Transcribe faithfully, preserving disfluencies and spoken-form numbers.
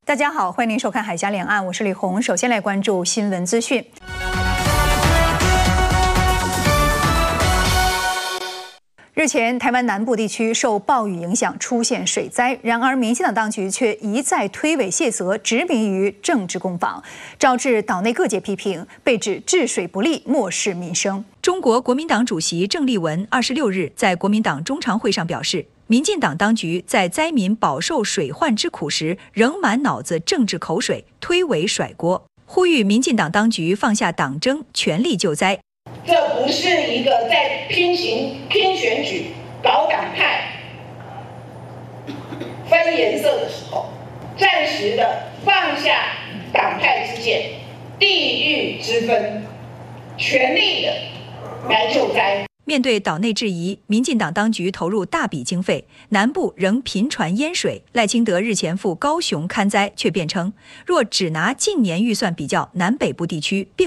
大家好，欢迎您收看《海峡两岸》，我是李红。首先来关注新闻资讯。日前，台湾南部地区受暴雨影响出现水灾，然而民进党当局却一再推诿卸责，执迷于政治攻防，招致岛内各界批评，被指治水不力，漠视民生。中国国民党主席郑丽文二十六日在国民党中常会上表示，民进党当局在灾民饱受水患之苦时，仍满脑子政治口水，推诿甩锅，呼吁民进党当局放下党争，全力救灾。 这不是一个在拼行拼选举、搞党派、分颜色的时候，暂时的放下党派之见、地域之分，全力的来救灾。 面对岛内质疑，民进党当局投入大笔经费，南部仍频传淹水。赖清德日前赴高雄勘灾，却辩称，若只拿近年预算比较，南北部地区并